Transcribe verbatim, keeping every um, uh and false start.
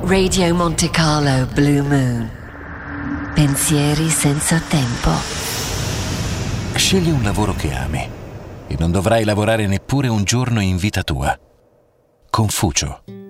Radio Monte Carlo Blue Moon. Pensieri senza tempo. Scegli un lavoro che ami e non dovrai lavorare neppure un giorno in vita tua. Confucio.